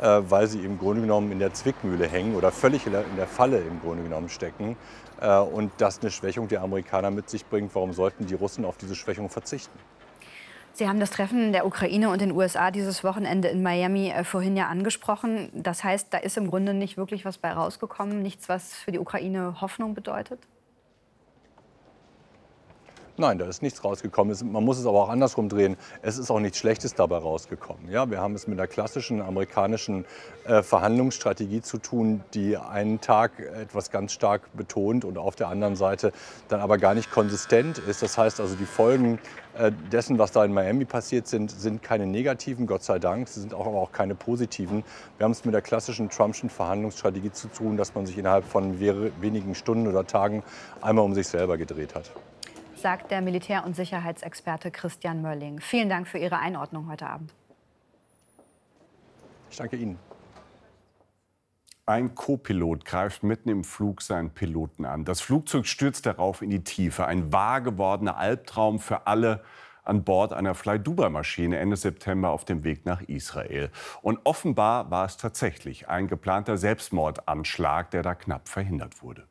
weil sie im Grunde genommen in der Zwickmühle hängen oder völlig in der Falle im Grunde genommen stecken. Und das eine Schwächung der Amerikaner mit sich bringt. Warum sollten die Russen auf diese Schwächung verzichten? Sie haben das Treffen der Ukraine und den USA dieses Wochenende in Miami vorhin ja angesprochen. Das heißt, da ist im Grunde nicht wirklich was bei rausgekommen, nichts, was für die Ukraine Hoffnung bedeutet? Nein, da ist nichts rausgekommen. Man muss es aber auch andersrum drehen. Es ist auch nichts Schlechtes dabei rausgekommen. Ja, wir haben es mit einer klassischen amerikanischen Verhandlungsstrategie zu tun, die einen Tag etwas ganz stark betont und auf der anderen Seite dann aber gar nicht konsistent ist. Das heißt also, die Folgen dessen, was da in Miami passiert sind keine negativen, Gott sei Dank. Sie sind aber auch keine positiven. Wir haben es mit der klassischen Trumpschen Verhandlungsstrategie zu tun, dass man sich innerhalb von wenigen Stunden oder Tagen einmal um sich selber gedreht hat. Sagt der Militär- und Sicherheitsexperte Christian Mölling. Vielen Dank für Ihre Einordnung heute Abend. Ich danke Ihnen. Ein Co-Pilot greift mitten im Flug seinen Piloten an. Das Flugzeug stürzt darauf in die Tiefe. Ein wahr gewordener Albtraum für alle an Bord einer Fly-Dubai-Maschine Ende September auf dem Weg nach Israel. Und offenbar war es tatsächlich ein geplanter Selbstmordanschlag, der da knapp verhindert wurde.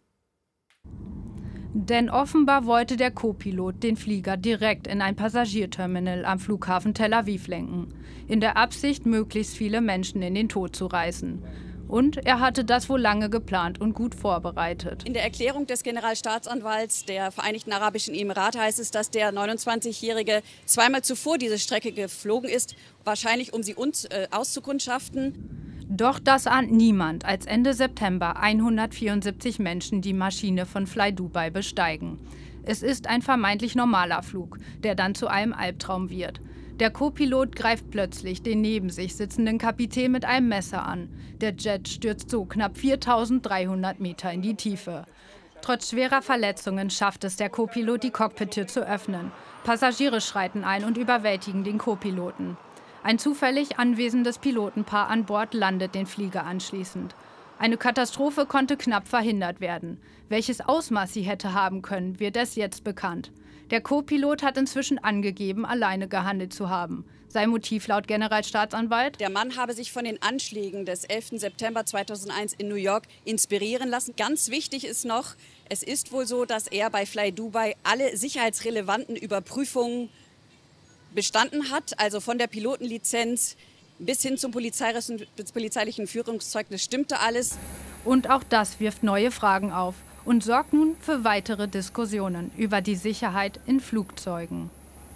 Denn offenbar wollte der Co-Pilot den Flieger direkt in ein Passagierterminal am Flughafen Tel Aviv lenken, in der Absicht, möglichst viele Menschen in den Tod zu reißen. Und er hatte das wohl lange geplant und gut vorbereitet. In der Erklärung des Generalstaatsanwalts der Vereinigten Arabischen Emirate heißt es, dass der 29-Jährige zweimal zuvor diese Strecke geflogen ist, wahrscheinlich um sie uns auszukundschaften. Doch das ahnt niemand, als Ende September 174 Menschen die Maschine von Fly Dubai besteigen. Es ist ein vermeintlich normaler Flug, der dann zu einem Albtraum wird. Der Co-Pilot greift plötzlich den neben sich sitzenden Kapitän mit einem Messer an. Der Jet stürzt so knapp 4.300 Meter in die Tiefe. Trotz schwerer Verletzungen schafft es der Co-Pilot, die Cockpittür zu öffnen. Passagiere schreiten ein und überwältigen den Co-Piloten. Ein zufällig anwesendes Pilotenpaar an Bord landet den Flieger anschließend. Eine Katastrophe konnte knapp verhindert werden. Welches Ausmaß sie hätte haben können, wird erst jetzt bekannt. Der Co-Pilot hat inzwischen angegeben, alleine gehandelt zu haben. Sein Motiv laut Generalstaatsanwalt? Der Mann habe sich von den Anschlägen des 11. September 2001 in New York inspirieren lassen. Ganz wichtig ist noch, es ist wohl so, dass er bei Fly Dubai alle sicherheitsrelevanten Überprüfungen bestanden hat, also von der Pilotenlizenz bis hin zum polizeilichen Führungszeugnis stimmte alles. Und auch das wirft neue Fragen auf und sorgt nun für weitere Diskussionen über die Sicherheit in Flugzeugen.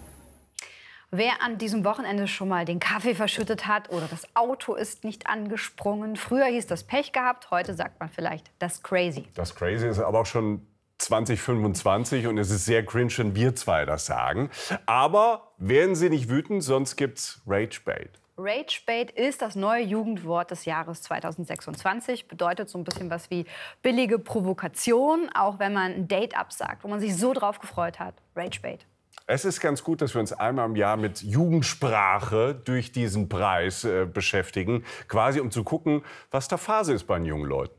Wer an diesem Wochenende schon mal den Kaffee verschüttet hat oder das Auto ist nicht angesprungen. Früher hieß das Pech gehabt, heute sagt man vielleicht das Crazy. Das Crazy ist aber auch schon 2025 und es ist sehr cringe, wenn wir zwei das sagen. Aber werden Sie nicht wütend, sonst gibt's Ragebait. Ragebait ist das neue Jugendwort des Jahres 2026. Bedeutet so ein bisschen was wie billige Provokation, auch wenn man ein Date absagt, wo man sich so drauf gefreut hat. Ragebait. Es ist ganz gut, dass wir uns einmal im Jahr mit Jugendsprache durch diesen Preis beschäftigen. Quasi um zu gucken, was da Phase ist bei den jungen Leuten.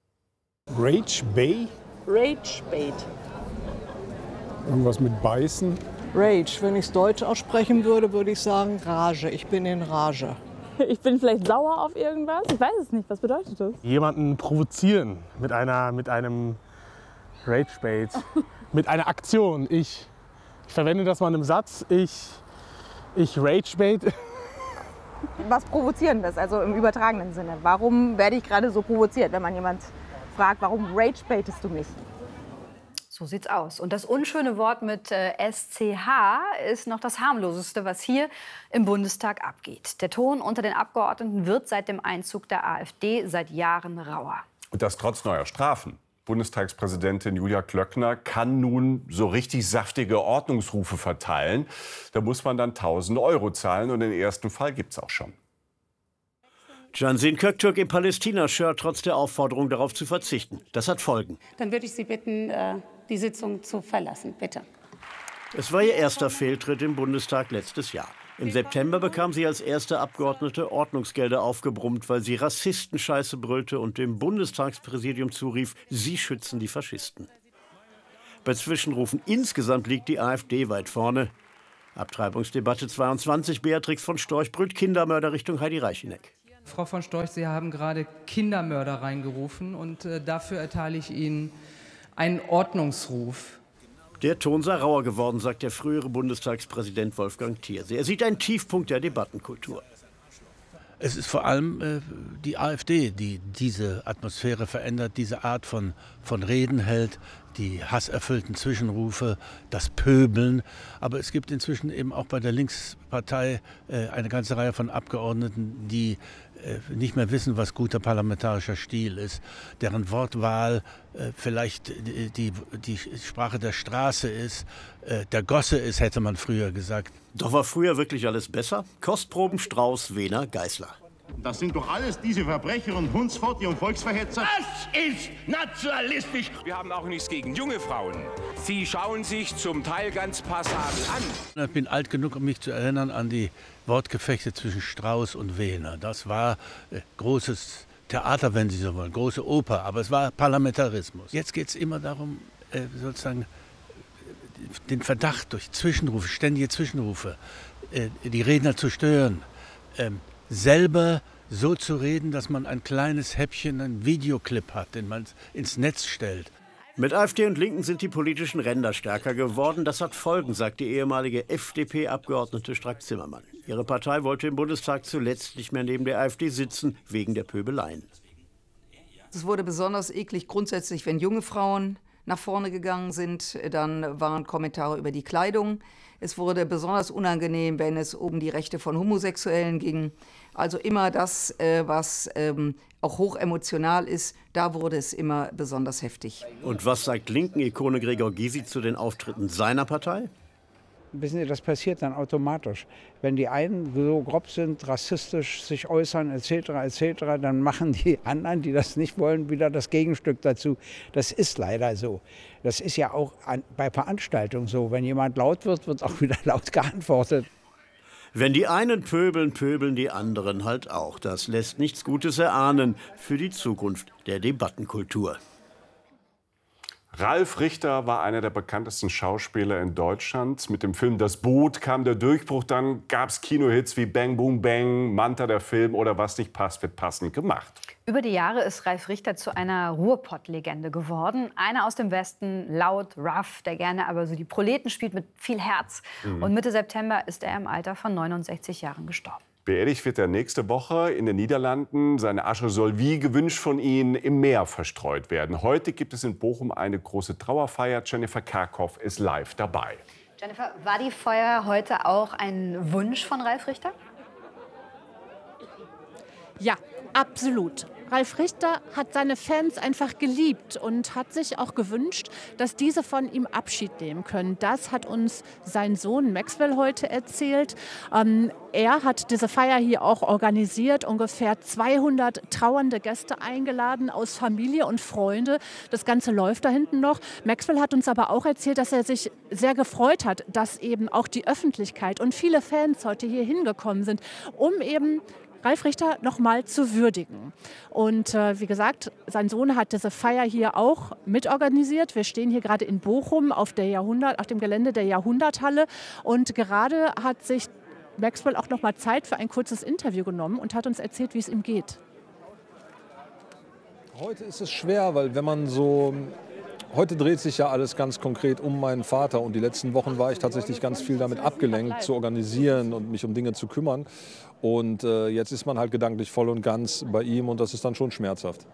Ragebait? Ragebait. Irgendwas mit Beißen? Rage. Wenn ich es deutsch aussprechen würde, würde ich sagen Rage. Ich bin in Rage. Ich bin vielleicht sauer auf irgendwas. Ich weiß es nicht. Was bedeutet das? Jemanden provozieren mit einem Ragebait. Mit einer Aktion. Ich verwende das mal in einem Satz. Ich Ragebait. Was Provozierendes, also im übertragenen Sinne. Warum werde ich gerade so provoziert, wenn man jemand fragt, warum ragebaitest du mich? So sieht's aus. Und das unschöne Wort mit SCH ist noch das harmloseste, was hier im Bundestag abgeht. Der Ton unter den Abgeordneten wird seit dem Einzug der AfD seit Jahren rauer. Und das trotz neuer Strafen. Bundestagspräsidentin Julia Klöckner kann nun so richtig saftige Ordnungsrufe verteilen. Da muss man dann 1.000 € zahlen und den ersten Fall gibt's auch schon. Cansin Köktürk im Palästina-Shirt trotz der Aufforderung, darauf zu verzichten. Das hat Folgen. Dann würde ich Sie bitten, die Sitzung zu verlassen, bitte. Es war ihr erster Fehltritt im Bundestag letztes Jahr. Im September bekam sie als erste Abgeordnete Ordnungsgelder aufgebrummt, weil sie Rassistenscheiße brüllte und dem Bundestagspräsidium zurief, sie schützen die Faschisten. Bei Zwischenrufen insgesamt liegt die AfD weit vorne. Abtreibungsdebatte 22, Beatrix von Storch brüllt Kindermörder Richtung Heidi Reicheneck. Frau von Storch, Sie haben gerade Kindermörder reingerufen und dafür erteile ich Ihnen einen Ordnungsruf. Der Ton sei rauer geworden, sagt der frühere Bundestagspräsident Wolfgang Thierse. Er sieht einen Tiefpunkt der Debattenkultur. Es ist vor allem die AfD, die diese Atmosphäre verändert, diese Art von Reden hält, die hasserfüllten Zwischenrufe, das Pöbeln. Aber es gibt inzwischen eben auch bei der Linkspartei eine ganze Reihe von Abgeordneten, die nicht mehr wissen, was guter parlamentarischer Stil ist, deren Wortwahl vielleicht die Sprache der Straße ist, der Gosse ist, hätte man früher gesagt. Doch war früher wirklich alles besser? Kostproben Strauß, Wehner, Geißler. Das sind doch alles diese Verbrecher und Hundsforti und Volksverhetzer. Das ist nationalistisch. Wir haben auch nichts gegen junge Frauen. Sie schauen sich zum Teil ganz passabel an. Ich bin alt genug, um mich zu erinnern an die Wortgefechte zwischen Strauß und Wehner. Das war großes Theater, wenn Sie so wollen, große Oper, aber es war Parlamentarismus. Jetzt geht es immer darum, sozusagen den Verdacht durch Zwischenrufe, ständige Zwischenrufe, die Redner zu stören, selber so zu reden, dass man ein kleines Häppchen, einen Videoclip hat, den man ins Netz stellt. Mit AfD und Linken sind die politischen Ränder stärker geworden. Das hat Folgen, sagt die ehemalige FDP-Abgeordnete Strack-Zimmermann. Ihre Partei wollte im Bundestag zuletzt nicht mehr neben der AfD sitzen, wegen der Pöbeleien. Es wurde besonders eklig grundsätzlich, wenn junge Frauen nach vorne gegangen sind. Dann waren Kommentare über die Kleidung. Es wurde besonders unangenehm, wenn es um die Rechte von Homosexuellen ging. Also immer das, was auch hochemotional ist, da wurde es immer besonders heftig. Und was sagt Linken-Ikone Gregor Gysi zu den Auftritten seiner Partei? Wissen Sie, das passiert dann automatisch. Wenn die einen so grob sind, rassistisch sich äußern etc., dann machen die anderen, die das nicht wollen, wieder das Gegenstück dazu. Das ist leider so. Das ist ja auch bei Veranstaltungen so. Wenn jemand laut wird, wird auch wieder laut geantwortet. Wenn die einen pöbeln, pöbeln die anderen halt auch. Das lässt nichts Gutes erahnen für die Zukunft der Debattenkultur. Ralf Richter war einer der bekanntesten Schauspieler in Deutschland. Mit dem Film Das Boot kam der Durchbruch. Dann gab es Kinohits wie Bang Boom Bang, Manta der Film oder Was nicht passt, wird passend gemacht. Über die Jahre ist Ralf Richter zu einer Ruhrpott-Legende geworden. Einer aus dem Westen, laut, rough, der gerne aber so die Proleten spielt mit viel Herz. Und Mitte September ist er im Alter von 69 Jahren gestorben. Beerdigt wird er nächste Woche in den Niederlanden. Seine Asche soll wie gewünscht von Ihnen im Meer verstreut werden. Heute gibt es in Bochum eine große Trauerfeier. Jennifer Kerkhoff ist live dabei. Jennifer, war die Feier heute auch ein Wunsch von Ralf Richter? Ja, absolut. Ralf Richter hat seine Fans einfach geliebt und hat sich auch gewünscht, dass diese von ihm Abschied nehmen können. Das hat uns sein Sohn Maxwell heute erzählt. Er hat diese Feier hier auch organisiert, ungefähr 200 trauernde Gäste eingeladen aus Familie und Freunde. Das Ganze läuft da hinten noch. Maxwell hat uns aber auch erzählt, dass er sich sehr gefreut hat, dass eben auch die Öffentlichkeit und viele Fans heute hier hingekommen sind, um eben Ralf Richter noch mal zu würdigen. Und wie gesagt, sein Sohn hat diese Feier hier auch mitorganisiert. Wir stehen hier gerade in Bochum auf dem Gelände der Jahrhunderthalle. Und gerade hat sich Maxwell auch noch mal Zeit für ein kurzes Interview genommen und hat uns erzählt, wie es ihm geht. Heute ist es schwer, weil wenn man so... Heute dreht sich ja alles ganz konkret um meinen Vater und die letzten Wochen war ich tatsächlich ganz viel damit abgelenkt, zu organisieren und mich um Dinge zu kümmern. Und jetzt ist man halt gedanklich voll und ganz bei ihm und das ist dann schon schmerzhaft.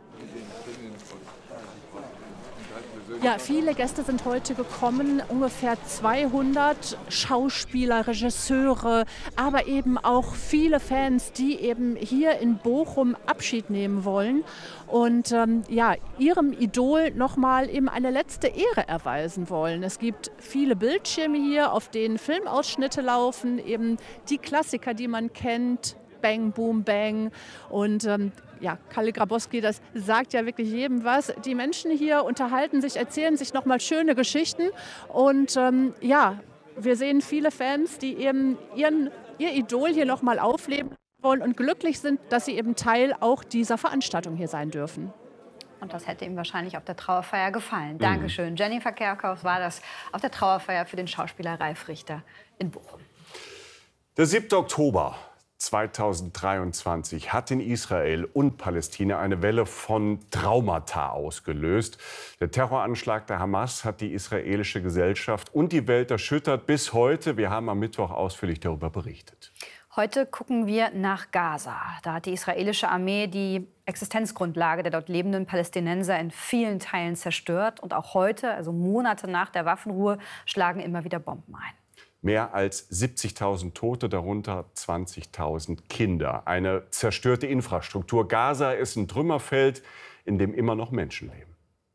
Ja, viele Gäste sind heute gekommen, ungefähr 200 Schauspieler, Regisseure, aber eben auch viele Fans, die eben hier in Bochum Abschied nehmen wollen und ja, ihrem Idol nochmal eben eine letzte Ehre erweisen wollen. Es gibt viele Bildschirme hier, auf denen Filmausschnitte laufen, eben die Klassiker, die man kennt, Bang, Boom, Bang und ja, Kalle Grabowski, das sagt ja wirklich jedem was. Die Menschen hier unterhalten sich, erzählen sich noch mal schöne Geschichten. Und ja, wir sehen viele Fans, die eben ihr Idol hier noch mal aufleben wollen und glücklich sind, dass sie eben Teil auch dieser Veranstaltung hier sein dürfen. Und das hätte ihm wahrscheinlich auf der Trauerfeier gefallen. Dankeschön. Jennifer Kerkhoff war das auf der Trauerfeier für den Schauspieler Ralf Richter in Bochum. Der 7. Oktober. 2023 hat in Israel und Palästina eine Welle von Traumata ausgelöst. Der Terroranschlag der Hamas hat die israelische Gesellschaft und die Welt erschüttert bis heute. Wir haben am Mittwoch ausführlich darüber berichtet. Heute gucken wir nach Gaza. Da hat die israelische Armee die Existenzgrundlage der dort lebenden Palästinenser in vielen Teilen zerstört. Und auch heute, also Monate nach der Waffenruhe, schlagen immer wieder Bomben ein. Mehr als 70.000 Tote, darunter 20.000 Kinder. Eine zerstörte Infrastruktur. Gaza ist ein Trümmerfeld, in dem immer noch Menschen leben.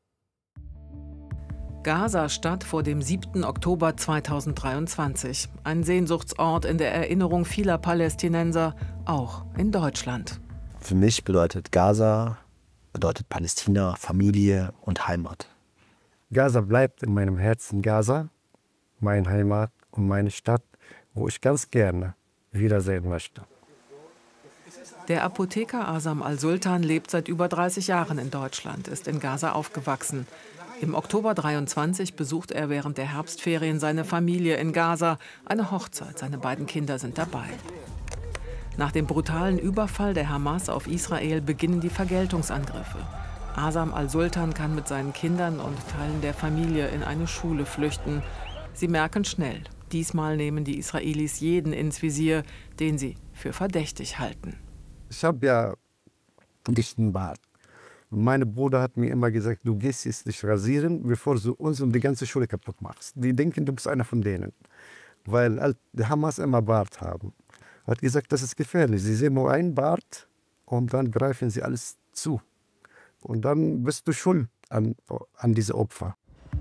Gaza-Stadt vor dem 7. Oktober 2023. Ein Sehnsuchtsort in der Erinnerung vieler Palästinenser, auch in Deutschland. Für mich bedeutet Gaza, bedeutet Palästina, Familie und Heimat. Gaza bleibt in meinem Herzen Gaza, meine Heimat und meine Stadt, wo ich ganz gerne wiedersehen möchte. Der Apotheker Asam al-Sultan lebt seit über 30 Jahren in Deutschland, ist in Gaza aufgewachsen. Im Oktober 23 besucht er während der Herbstferien seine Familie in Gaza. Eine Hochzeit, seine beiden Kinder sind dabei. Nach dem brutalen Überfall der Hamas auf Israel beginnen die Vergeltungsangriffe. Asam al-Sultan kann mit seinen Kindern und Teilen der Familie in eine Schule flüchten. Sie merken schnell, diesmal nehmen die Israelis jeden ins Visier, den sie für verdächtig halten. Ich habe ja einen dichten Bart. Mein Bruder hat mir immer gesagt, du gehst jetzt nicht rasieren, bevor du uns und die ganze Schule kaputt machst. Die denken, du bist einer von denen. Weil die Hamas immer Bart haben. Er hat gesagt, das ist gefährlich. Sie sehen nur einen Bart und dann greifen sie alles zu. Und dann bist du schuld an diese Opfer.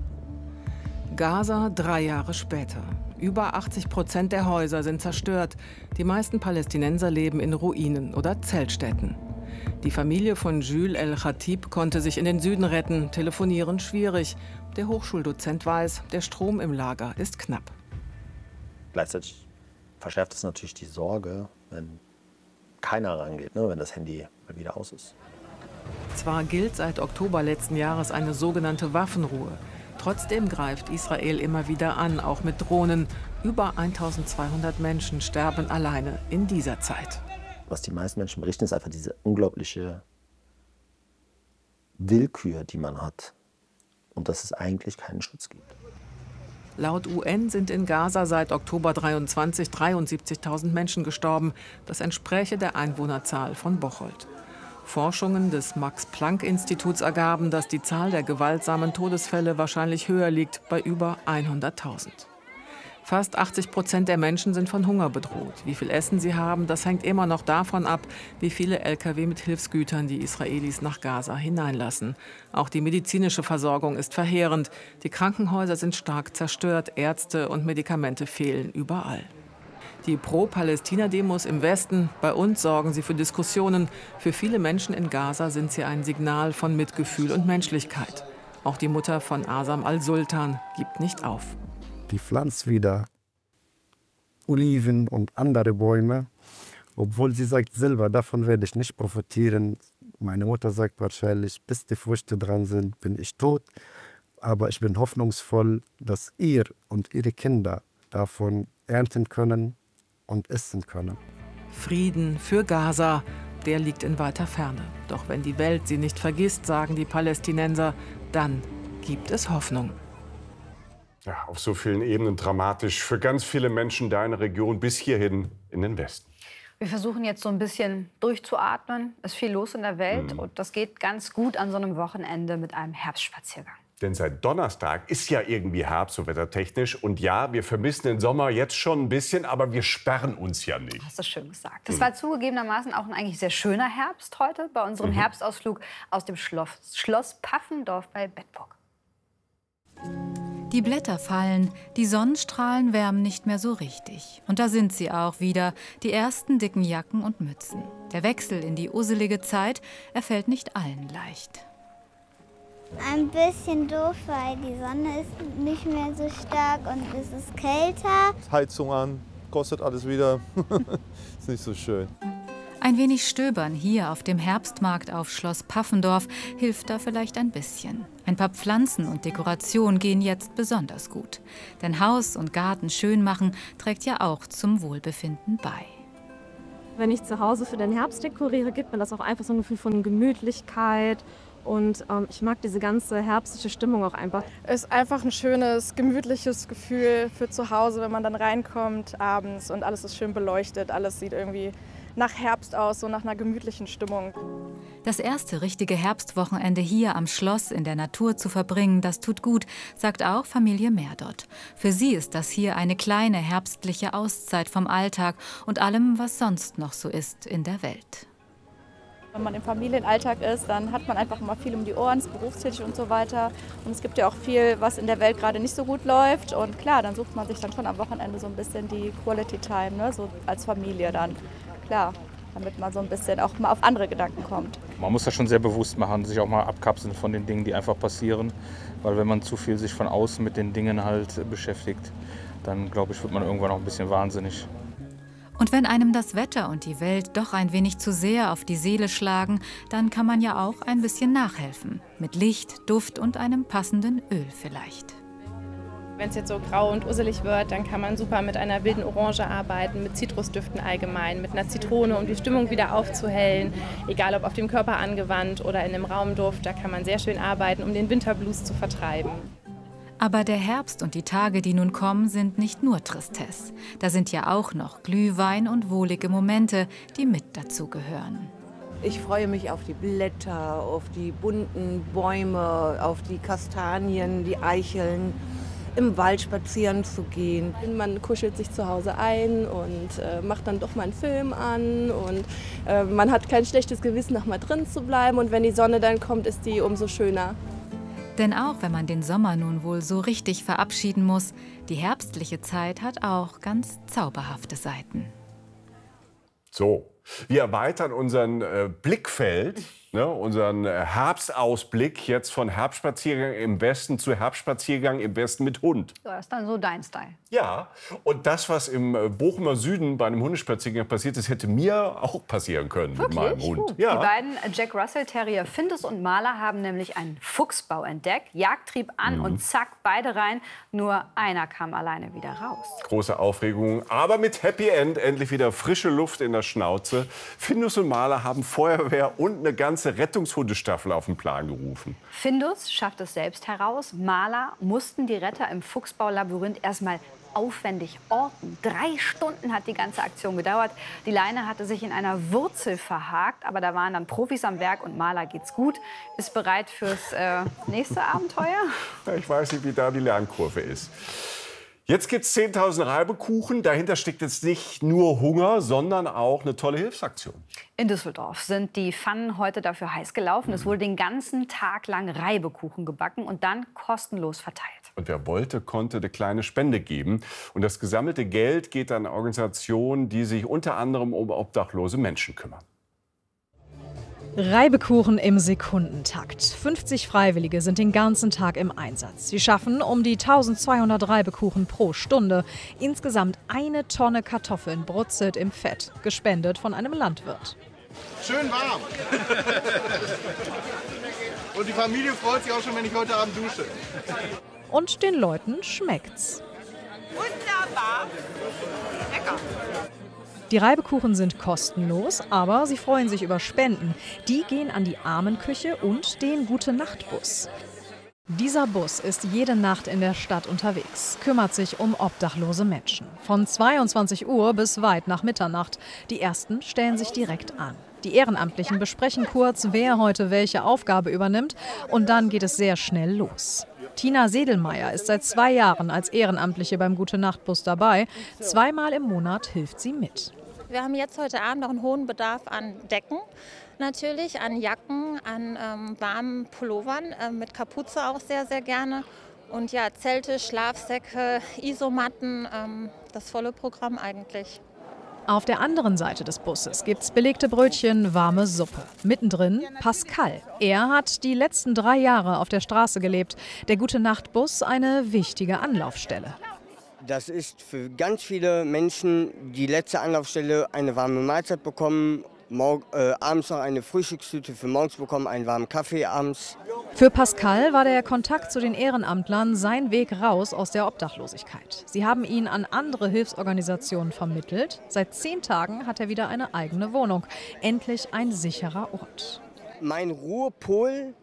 Gaza 3 Jahre später. Über 80% der Häuser sind zerstört. Die meisten Palästinenser leben in Ruinen oder Zeltstätten. Die Familie von Jules El-Khatib konnte sich in den Süden retten. Telefonieren schwierig. Der Hochschuldozent weiß, der Strom im Lager ist knapp. Gleichzeitig verschärft es natürlich die Sorge, wenn keiner rangeht, ne, wenn das Handy mal wieder aus ist. Zwar gilt seit Oktober letzten Jahres eine sogenannte Waffenruhe. Trotzdem greift Israel immer wieder an, auch mit Drohnen. Über 1200 Menschen sterben alleine in dieser Zeit. Was die meisten Menschen berichten, ist einfach diese unglaubliche Willkür, die man hat. Und dass es eigentlich keinen Schutz gibt. Laut UN sind in Gaza seit Oktober 23 73.000 Menschen gestorben. Das entspräche der Einwohnerzahl von Bocholt. Forschungen des Max-Planck-Instituts ergaben, dass die Zahl der gewaltsamen Todesfälle wahrscheinlich höher liegt, bei über 100.000. Fast 80% der Menschen sind von Hunger bedroht. Wie viel Essen sie haben, das hängt immer noch davon ab, wie viele Lkw mit Hilfsgütern die Israelis nach Gaza hineinlassen. Auch die medizinische Versorgung ist verheerend. Die Krankenhäuser sind stark zerstört, Ärzte und Medikamente fehlen überall. Die Pro-Palästina-Demos im Westen, bei uns sorgen sie für Diskussionen. Für viele Menschen in Gaza sind sie ein Signal von Mitgefühl und Menschlichkeit. Auch die Mutter von Asam al-Sultan gibt nicht auf. Die pflanzt wieder Oliven und andere Bäume, obwohl sie sagt selber, davon werde ich nicht profitieren. Meine Mutter sagt wahrscheinlich, bis die Früchte dran sind, bin ich tot. Aber ich bin hoffnungsvoll, dass ihr und ihre Kinder davon ernten können und essen können. Frieden für Gaza, der liegt in weiter Ferne. Doch wenn die Welt sie nicht vergisst, sagen die Palästinenser, dann gibt es Hoffnung. Ja, auf so vielen Ebenen dramatisch für ganz viele Menschen deiner Region bis hierhin in den Westen. Wir versuchen jetzt so ein bisschen durchzuatmen. Es ist viel los in der Welt und das geht ganz gut an so einem Wochenende mit einem Herbstspaziergang. Denn seit Donnerstag ist ja irgendwie Herbst, so wettertechnisch. Und ja, wir vermissen den Sommer jetzt schon ein bisschen, aber wir sperren uns ja nicht. Hast du schön gesagt. Das war zugegebenermaßen auch ein eigentlich sehr schöner Herbst heute bei unserem Herbstausflug aus dem Schloss Paffendorf bei Bedburg. Die Blätter fallen, die Sonnenstrahlen wärmen nicht mehr so richtig. Und da sind sie auch wieder, die ersten dicken Jacken und Mützen. Der Wechsel in die usselige Zeit, er fällt nicht allen leicht. Ein bisschen doof, weil die Sonne ist nicht mehr so stark und es ist kälter. Heizung an, kostet alles wieder. Ist nicht so schön. Ein wenig Stöbern hier auf dem Herbstmarkt auf Schloss Paffendorf hilft da vielleicht ein bisschen. Ein paar Pflanzen und Dekoration gehen jetzt besonders gut. Denn Haus und Garten schön machen trägt ja auch zum Wohlbefinden bei. Wenn ich zu Hause für den Herbst dekoriere, gibt mir das auch einfach so ein Gefühl von Gemütlichkeit. Und ich mag diese ganze herbstliche Stimmung auch einfach. Es ist einfach ein schönes, gemütliches Gefühl für zu Hause, wenn man dann reinkommt abends und alles ist schön beleuchtet. Alles sieht irgendwie nach Herbst aus, so nach einer gemütlichen Stimmung. Das erste richtige Herbstwochenende hier am Schloss in der Natur zu verbringen, das tut gut, sagt auch Familie Merdott. Für sie ist das hier eine kleine herbstliche Auszeit vom Alltag und allem, was sonst noch so ist in der Welt. Wenn man im Familienalltag ist, dann hat man einfach immer viel um die Ohren, ist berufstätig und so weiter. Und es gibt ja auch viel, was in der Welt gerade nicht so gut läuft. Und klar, dann sucht man sich dann schon am Wochenende so ein bisschen die Quality Time, ne? So als Familie dann. Klar, damit man so ein bisschen auch mal auf andere Gedanken kommt. Man muss das schon sehr bewusst machen, sich auch mal abkapseln von den Dingen, die einfach passieren. Weil wenn man zu viel sich von außen mit den Dingen halt beschäftigt, dann glaube ich, wird man irgendwann auch ein bisschen wahnsinnig. Und wenn einem das Wetter und die Welt doch ein wenig zu sehr auf die Seele schlagen, dann kann man ja auch ein bisschen nachhelfen. Mit Licht, Duft und einem passenden Öl vielleicht. Wenn es jetzt so grau und usselig wird, dann kann man super mit einer wilden Orange arbeiten, mit Zitrusdüften allgemein, mit einer Zitrone, um die Stimmung wieder aufzuhellen. Egal ob auf dem Körper angewandt oder in einem Raumduft, da kann man sehr schön arbeiten, um den Winterblues zu vertreiben. Aber der Herbst und die Tage, die nun kommen, sind nicht nur Tristesse. Da sind ja auch noch Glühwein und wohlige Momente, die mit dazu gehören. Ich freue mich auf die Blätter, auf die bunten Bäume, auf die Kastanien, die Eicheln, im Wald spazieren zu gehen. Man kuschelt sich zu Hause ein und macht dann doch mal einen Film an und man hat kein schlechtes Gewissen, noch mal drin zu bleiben und wenn die Sonne dann kommt, ist die umso schöner. Denn auch wenn man den Sommer nun wohl so richtig verabschieden muss, die herbstliche Zeit hat auch ganz zauberhafte Seiten. So, wir erweitern unseren Blickfeld, ne, unseren Herbstausblick jetzt von Herbstspaziergang im Westen zu Herbstspaziergang im Westen mit Hund. So, das ist dann so dein Style. Ja, und das, was im Bochumer Süden bei einem Hundespaziergang passiert ist, hätte mir auch passieren können mit meinem Hund. Ja. Die beiden Jack Russell Terrier Findus und Marla haben nämlich einen Fuchsbau entdeckt. Jagdtrieb an und zack, beide rein. Nur einer kam alleine wieder raus. Große Aufregung, aber mit Happy End, endlich wieder frische Luft in der Schnauze. Findus und Marla haben Feuerwehr und eine ganze Rettungshundestaffel auf den Plan gerufen. Findus schafft es selbst heraus. Marla mussten die Retter im Fuchsbaulabyrinth erstmal aufwendig orten. 3 Stunden hat die ganze Aktion gedauert. Die Leine hatte sich in einer Wurzel verhakt, aber da waren dann Profis am Werk und Marla geht's gut. Ist bereit fürs nächste Abenteuer? Ich weiß nicht, wie da die Lernkurve ist. Jetzt gibt es 10.000 Reibekuchen. Dahinter steckt jetzt nicht nur Hunger, sondern auch eine tolle Hilfsaktion. In Düsseldorf sind die Pfannen heute dafür heiß gelaufen. Es wurde den ganzen Tag lang Reibekuchen gebacken und dann kostenlos verteilt. Und wer wollte, konnte eine kleine Spende geben. Und das gesammelte Geld geht an Organisationen, die sich unter anderem um obdachlose Menschen kümmern. Reibekuchen im Sekundentakt. 50 Freiwillige sind den ganzen Tag im Einsatz. Sie schaffen um die 1200 Reibekuchen pro Stunde. Insgesamt 1 Tonne Kartoffeln brutzelt im Fett, gespendet von einem Landwirt. Schön warm. Und die Familie freut sich auch schon, wenn ich heute Abend dusche. Und den Leuten schmeckt's. Wunderbar. Lecker. Die Reibekuchen sind kostenlos, aber sie freuen sich über Spenden. Die gehen an die Armenküche und den Gute-Nacht-Bus. Dieser Bus ist jede Nacht in der Stadt unterwegs, kümmert sich um obdachlose Menschen. Von 22 Uhr bis weit nach Mitternacht. Die Ersten stellen sich direkt an. Die Ehrenamtlichen besprechen kurz, wer heute welche Aufgabe übernimmt. Und dann geht es sehr schnell los. Tina Sedelmeier ist seit 2 Jahren als Ehrenamtliche beim Gute-Nacht-Bus dabei. 2-mal im Monat hilft sie mit. Wir haben jetzt heute Abend noch einen hohen Bedarf an Decken, natürlich, an Jacken, an warmen Pullovern, mit Kapuze auch sehr, sehr gerne. Und ja, Zelte, Schlafsäcke, Isomatten, das volle Programm eigentlich. Auf der anderen Seite des Busses gibt's belegte Brötchen, warme Suppe. Mittendrin Pascal. Er hat die letzten 3 Jahre auf der Straße gelebt. Der Gute-Nacht-Bus eine wichtige Anlaufstelle. Das ist für ganz viele Menschen die letzte Anlaufstelle, eine warme Mahlzeit bekommen, abends noch eine Frühstückstüte für morgens bekommen, einen warmen Kaffee abends. Für Pascal war der Kontakt zu den Ehrenamtlern sein Weg raus aus der Obdachlosigkeit. Sie haben ihn an andere Hilfsorganisationen vermittelt. Seit 10 Tagen hat er wieder eine eigene Wohnung. Endlich ein sicherer Ort. Mein Ruhepol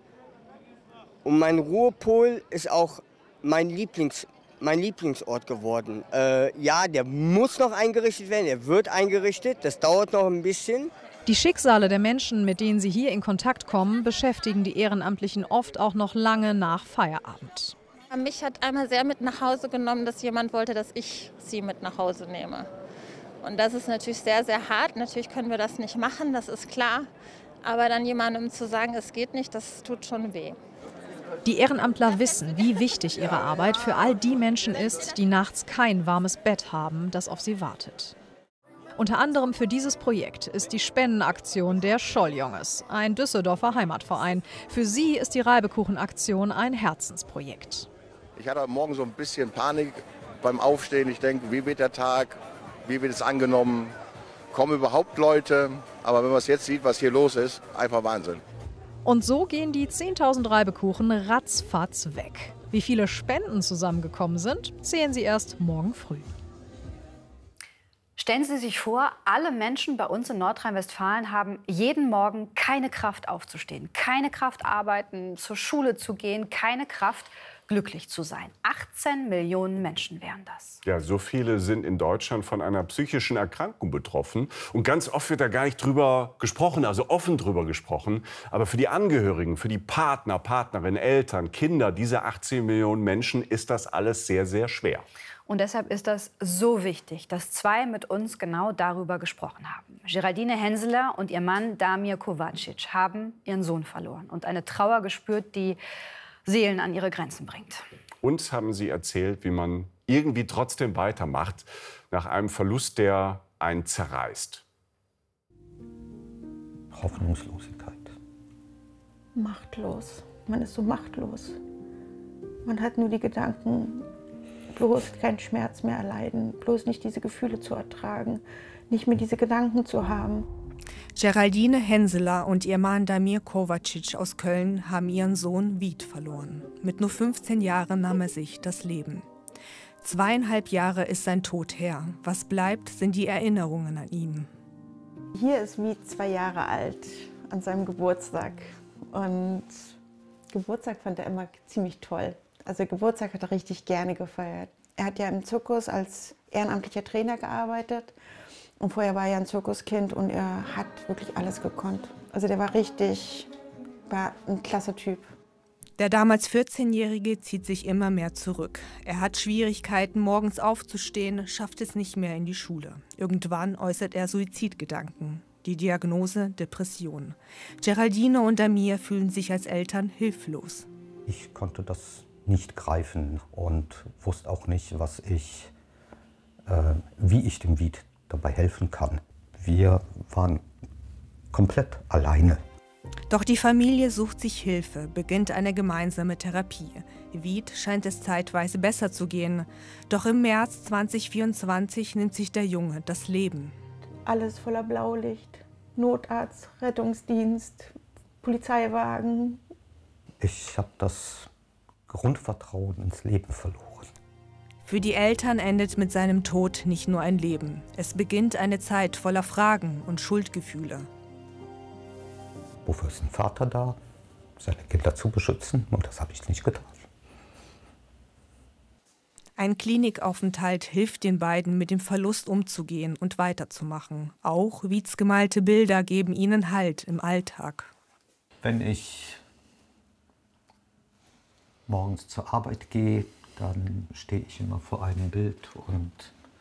ist auch mein Lieblingsort geworden. Ja, der muss noch eingerichtet werden, er wird eingerichtet, das dauert noch ein bisschen. Die Schicksale der Menschen, mit denen sie hier in Kontakt kommen, beschäftigen die Ehrenamtlichen oft auch noch lange nach Feierabend. Mich hat einmal sehr mit nach Hause genommen, dass jemand wollte, dass ich sie mit nach Hause nehme. Und das ist natürlich sehr, sehr hart. Natürlich können wir das nicht machen, das ist klar. Aber dann jemandem zu sagen, es geht nicht, das tut schon weh. Die Ehrenamtler wissen, wie wichtig ihre Arbeit für all die Menschen ist, die nachts kein warmes Bett haben, das auf sie wartet. Unter anderem für dieses Projekt ist die Spendenaktion der Scholljunges, ein Düsseldorfer Heimatverein. Für sie ist die Reibekuchenaktion ein Herzensprojekt. Ich hatte heute Morgen so ein bisschen Panik beim Aufstehen. Ich denke, wie wird der Tag, wie wird es angenommen, kommen überhaupt Leute? Aber wenn man es jetzt sieht, was hier los ist, einfach Wahnsinn. Und so gehen die 10.000 Reibekuchen ratzfatz weg. Wie viele Spenden zusammengekommen sind, sehen Sie erst morgen früh. Stellen Sie sich vor, alle Menschen bei uns in Nordrhein-Westfalen haben jeden Morgen keine Kraft aufzustehen, keine Kraft arbeiten, zur Schule zu gehen, keine Kraft glücklich zu sein. 18 Millionen Menschen wären das. Ja, so viele sind in Deutschland von einer psychischen Erkrankung betroffen. Und ganz oft wird da gar nicht drüber gesprochen, also offen drüber gesprochen. Aber für die Angehörigen, für die Partner, Partnerinnen, Eltern, Kinder dieser 18 Millionen Menschen ist das alles sehr, sehr schwer. Und deshalb ist das so wichtig, dass 2 mit uns genau darüber gesprochen haben. Geraldine Henseler und ihr Mann Damir Kovacic haben ihren Sohn verloren und eine Trauer gespürt, die Seelen an ihre Grenzen bringt. Uns haben sie erzählt, wie man irgendwie trotzdem weitermacht, nach einem Verlust, der einen zerreißt. Hoffnungslosigkeit. Machtlos. Man ist so machtlos. Man hat nur die Gedanken, bloß keinen Schmerz mehr erleiden, bloß nicht diese Gefühle zu ertragen, nicht mehr diese Gedanken zu haben. Geraldine Henseler und ihr Mann Damir Kovacic aus Köln haben ihren Sohn Vít verloren. Mit nur 15 Jahren nahm er sich das Leben. 2,5 Jahre ist sein Tod her. Was bleibt, sind die Erinnerungen an ihn. Hier ist Vít 2 Jahre alt, an seinem Geburtstag. Und Geburtstag fand er immer ziemlich toll. Also Geburtstag hat er richtig gerne gefeiert. Er hat ja im Zirkus als ehrenamtlicher Trainer gearbeitet. Und vorher war er ja ein Zirkuskind und er hat wirklich alles gekonnt. Also der war ein klasse Typ. Der damals 14-Jährige zieht sich immer mehr zurück. Er hat Schwierigkeiten, morgens aufzustehen, schafft es nicht mehr in die Schule. Irgendwann äußert er Suizidgedanken. Die Diagnose Depression. Geraldine und Damir fühlen sich als Eltern hilflos. Ich konnte das nicht greifen und wusste auch nicht, wie ich dem Vít dabei helfen kann. Wir waren komplett alleine. Doch die Familie sucht sich Hilfe, beginnt eine gemeinsame Therapie. Vít scheint es zeitweise besser zu gehen. Doch im März 2024 nimmt sich der Junge das Leben. Alles voller Blaulicht, Notarzt, Rettungsdienst, Polizeiwagen. Ich habe das Grundvertrauen ins Leben verloren. Für die Eltern endet mit seinem Tod nicht nur ein Leben. Es beginnt eine Zeit voller Fragen und Schuldgefühle. Wofür ist ein Vater da? Seine Kinder zu beschützen, und das habe ich nicht getan. Ein Klinikaufenthalt hilft den beiden, mit dem Verlust umzugehen und weiterzumachen. Auch Víts gemalte Bilder geben ihnen Halt im Alltag. Wenn ich morgens zur Arbeit gehe, dann stehe ich immer vor einem Bild und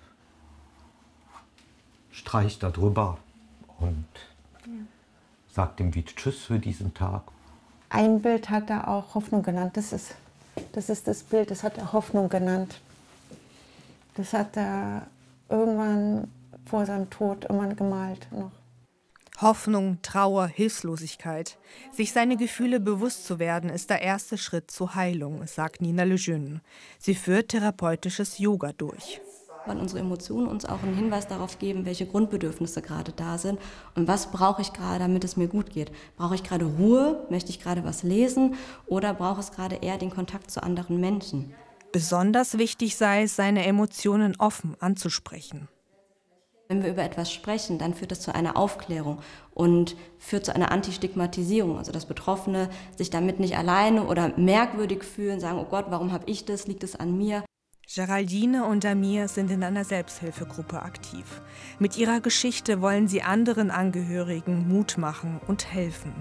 streiche da drüber und sage dem Vít Tschüss für diesen Tag. Ein Bild hat er auch Hoffnung genannt. Das ist das Bild, das hat er Hoffnung genannt. Das hat er irgendwann vor seinem Tod irgendwann gemalt noch. Hoffnung, Trauer, Hilflosigkeit. Sich seine Gefühle bewusst zu werden, ist der erste Schritt zur Heilung, sagt Nina Lejeune. Sie führt therapeutisches Yoga durch. weil unsere Emotionen uns auch einen Hinweis darauf geben, welche Grundbedürfnisse gerade da sind und was brauche ich gerade, damit es mir gut geht. Brauche ich gerade Ruhe, möchte ich gerade was lesen oder brauche ich gerade eher den Kontakt zu anderen Menschen? Besonders wichtig sei es, seine Emotionen offen anzusprechen. Wenn wir über etwas sprechen, dann führt das zu einer Aufklärung und führt zu einer Antistigmatisierung, also dass Betroffene sich damit nicht alleine oder merkwürdig fühlen, sagen, oh Gott, warum habe ich das, liegt es an mir? Geraldine und Amir sind in einer Selbsthilfegruppe aktiv. Mit ihrer Geschichte wollen sie anderen Angehörigen Mut machen und helfen.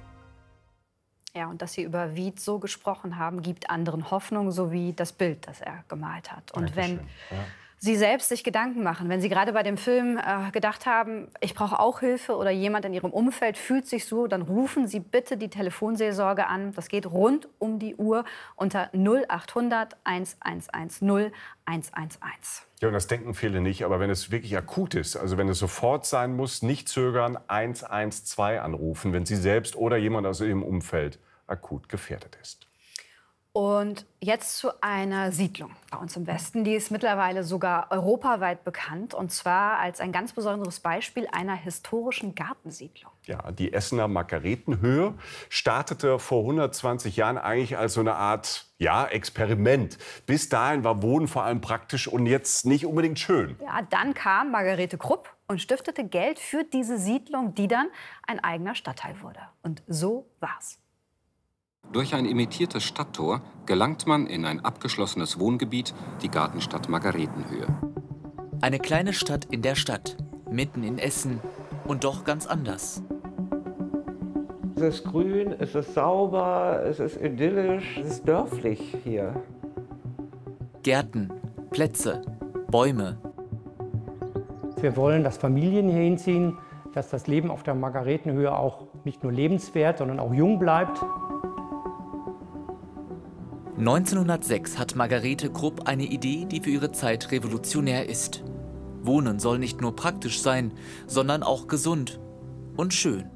Ja, und dass Sie über Wied so gesprochen haben, gibt anderen Hoffnung, so wie das Bild, das er gemalt hat. Und wenn Sie selbst sich Gedanken machen, wenn Sie gerade bei dem Film gedacht haben, ich brauche auch Hilfe oder jemand in Ihrem Umfeld fühlt sich so, dann rufen Sie bitte die Telefonseelsorge an. Das geht rund um die Uhr unter 0800 1110 111. Ja, und das denken viele nicht, aber wenn es wirklich akut ist, also wenn es sofort sein muss, nicht zögern, 112 anrufen, wenn Sie selbst oder jemand aus Ihrem Umfeld akut gefährdet ist. Und jetzt zu einer Siedlung bei uns im Westen. Die ist mittlerweile sogar europaweit bekannt, und zwar als ein ganz besonderes Beispiel einer historischen Gartensiedlung. Ja, die Essener Margaretenhöhe startete vor 120 Jahren eigentlich als so eine Art Experiment. Bis dahin war Wohnen vor allem praktisch und jetzt nicht unbedingt schön. Ja, dann kam Margarete Krupp und stiftete Geld für diese Siedlung, die dann ein eigener Stadtteil wurde. Und so war's. Durch ein imitiertes Stadttor gelangt man in ein abgeschlossenes Wohngebiet, die Gartenstadt Margaretenhöhe. Eine kleine Stadt in der Stadt, mitten in Essen und doch ganz anders. Es ist grün, es ist sauber, es ist idyllisch, es ist dörflich hier. Gärten, Plätze, Bäume. Wir wollen, dass Familien hier hinziehen, dass das Leben auf der Margaretenhöhe auch nicht nur lebenswert, sondern auch jung bleibt. 1906 hat Margarete Krupp eine Idee, die für ihre Zeit revolutionär ist. Wohnen soll nicht nur praktisch sein, sondern auch gesund und schön.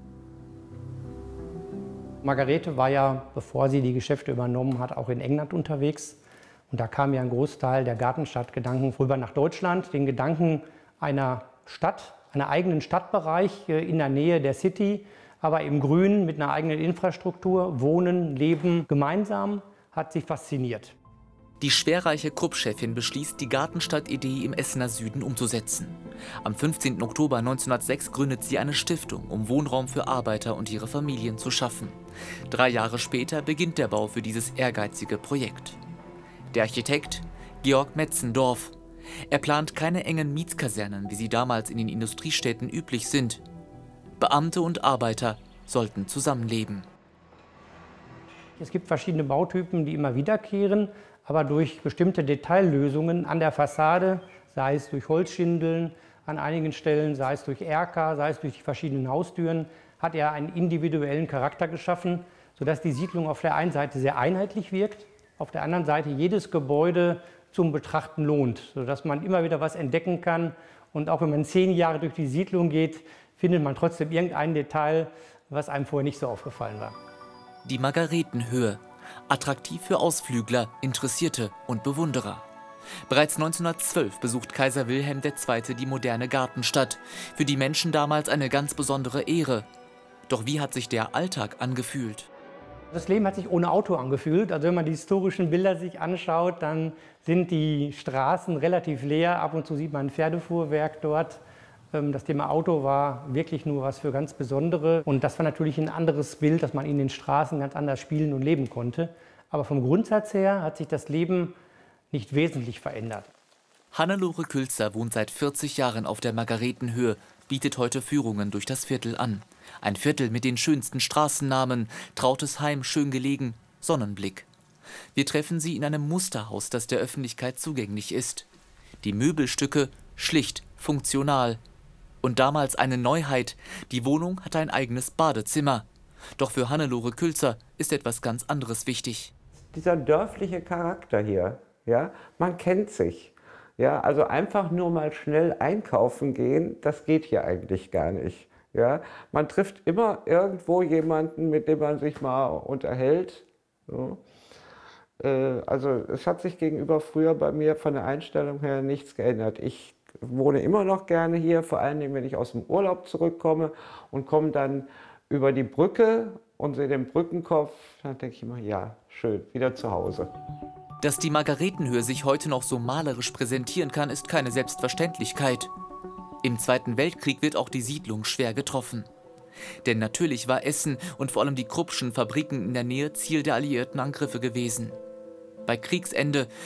Margarete war ja, bevor sie die Geschäfte übernommen hat, auch in England unterwegs. Und da kam ja ein Großteil der Gartenstadtgedanken rüber nach Deutschland. Den Gedanken einer Stadt, einer eigenen Stadtbereich in der Nähe der City, aber im Grün mit einer eigenen Infrastruktur, Wohnen, Leben gemeinsam, hat sie fasziniert. Die schwerreiche Krupp-Chefin beschließt, die Gartenstadt-Idee im Essener Süden umzusetzen. Am 15. Oktober 1906 gründet sie eine Stiftung, um Wohnraum für Arbeiter und ihre Familien zu schaffen. 3 Jahre später beginnt der Bau für dieses ehrgeizige Projekt. Der Architekt Georg Metzendorf. Er plant keine engen Mietskasernen, wie sie damals in den Industriestädten üblich sind. Beamte und Arbeiter sollten zusammenleben. Es gibt verschiedene Bautypen, die immer wiederkehren, aber durch bestimmte Detaillösungen an der Fassade, sei es durch Holzschindeln, an einigen Stellen, sei es durch Erker, sei es durch die verschiedenen Haustüren, hat er einen individuellen Charakter geschaffen, sodass die Siedlung auf der einen Seite sehr einheitlich wirkt, auf der anderen Seite jedes Gebäude zum Betrachten lohnt, sodass man immer wieder was entdecken kann. Und auch wenn man 10 Jahre durch die Siedlung geht, findet man trotzdem irgendein Detail, was einem vorher nicht so aufgefallen war. Die Margaretenhöhe, attraktiv für Ausflügler, Interessierte und Bewunderer. Bereits 1912 besucht Kaiser Wilhelm II. Die moderne Gartenstadt, für die Menschen damals eine ganz besondere Ehre. Doch wie hat sich der Alltag angefühlt? Das Leben hat sich ohne Auto angefühlt. Also wenn man die historischen Bilder sich anschaut, dann sind die Straßen relativ leer. Ab und zu sieht man ein Pferdefuhrwerk dort. Das Thema Auto war wirklich nur was für ganz Besondere. Und das war natürlich ein anderes Bild, dass man in den Straßen ganz anders spielen und leben konnte. Aber vom Grundsatz her hat sich das Leben nicht wesentlich verändert. Hannelore Külzer wohnt seit 40 Jahren auf der Margaretenhöhe, bietet heute Führungen durch das Viertel an. Ein Viertel mit den schönsten Straßennamen, trautes Heim, schön gelegen, Sonnenblick. Wir treffen sie in einem Musterhaus, das der Öffentlichkeit zugänglich ist. Die Möbelstücke schlicht, funktional. Und damals eine Neuheit, die Wohnung hat ein eigenes Badezimmer. Doch für Hannelore Külzer ist etwas ganz anderes wichtig. Dieser dörfliche Charakter hier, ja, man kennt sich. Ja, also einfach nur mal schnell einkaufen gehen, das geht hier eigentlich gar nicht. Ja, man trifft immer irgendwo jemanden, mit dem man sich mal unterhält. So. Also es hat sich gegenüber früher bei mir von der Einstellung her nichts geändert. Ich wohne immer noch gerne hier, vor allen Dingen, wenn ich aus dem Urlaub zurückkomme und komme dann über die Brücke und sehe den Brückenkopf, dann denke ich immer, ja, schön, wieder zu Hause. Dass die Margaretenhöhe sich heute noch so malerisch präsentieren kann, ist keine Selbstverständlichkeit. Im Zweiten Weltkrieg wird auch die Siedlung schwer getroffen. Denn natürlich war Essen und vor allem die Kruppschen Fabriken in der Nähe Ziel der alliierten Angriffe gewesen. Bei Kriegsende